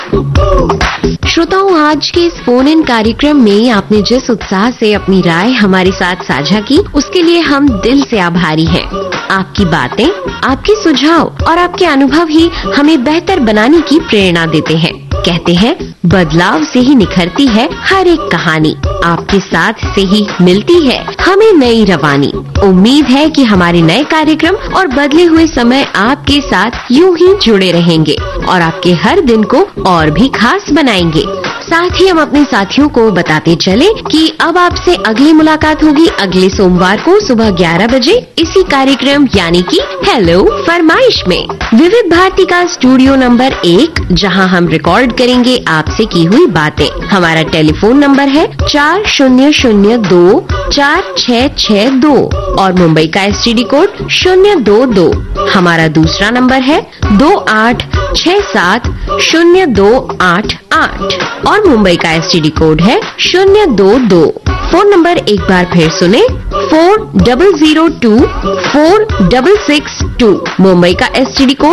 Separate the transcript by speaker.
Speaker 1: श्रोताओं, आज के इस फोन इन कार्यक्रम में आपने जिस उत्साह से अपनी राय हमारे साथ साझा की, उसके लिए हम दिल से आभारी हैं। आपकी बातें, आपके सुझाव और आपके अनुभव ही हमें बेहतर बनाने की प्रेरणा देते हैं। कहते हैं, बदलाव से ही निखरती है हर एक कहानी, आपके साथ से ही मिलती है हमें नई रवानी। उम्मीद है कि हमारे नए कार्यक्रम और बदले हुए समय आपके साथ यूं ही जुड़े रहेंगे और आपके हर दिन को और भी खास बनाएंगे। साथ ही हम अपने साथियों को बताते चले कि अब आपसे अगली मुलाकात होगी अगले सोमवार को सुबह 11 बजे इसी कार्यक्रम यानी कि हेलो फरमाइश में, विविध भारती का स्टूडियो नंबर 1, जहां हम रिकॉर्ड करेंगे आपसे की हुई बातें। हमारा टेलीफोन नंबर है 40024662 और मुंबई का STD कोड 022। हमारा दूसरा नंबर है 28670288 और मुंबई का STD कोड है 022। फोन नंबर एक बार फिर सुने, 40024662। मुंबई का STD कोड